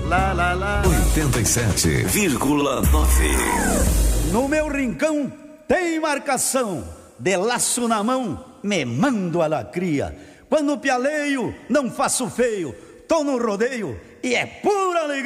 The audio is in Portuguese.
lá, lá, lá. 87,9. No meu rincão tem marcação, de laço na mão, me mando a lacria. Quando pialeio, não faço feio, tô no rodeio e é pura alegria.